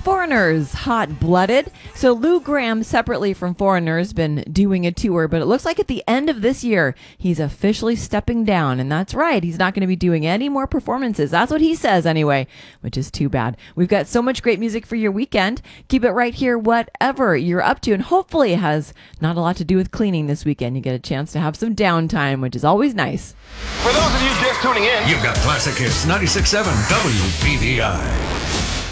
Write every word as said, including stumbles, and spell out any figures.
Foreigners, hot-blooded. So Lou Gramm, separately from Foreigners, been doing a tour, but it looks like at the end of this year, he's officially stepping down. And that's right, he's not going to be doing any more performances. That's what he says anyway, which is too bad. We've got so much great music for your weekend. Keep it right here, whatever you're up to. And hopefully it has not a lot to do with cleaning this weekend. You get a chance to have some downtime, which is always nice. For those of you just tuning in, you've got Classic Hits ninety-six point seven W P V I.